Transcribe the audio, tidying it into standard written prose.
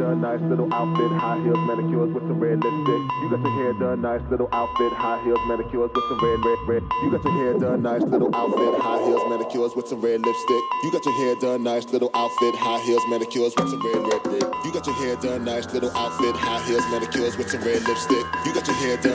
done, nice little outfit, high heels, manicures with some red lipstick. You got your hair done, nice little outfit, high heels, manicures with some red. You got your hair done, nice little outfit, high heels, manicures with some red lipstick. You got your hair done, nice little outfit, high heels, manicures with some red. You got your hair done, nice little outfit, high heels, manicures with some red lipstick. You got your hair done.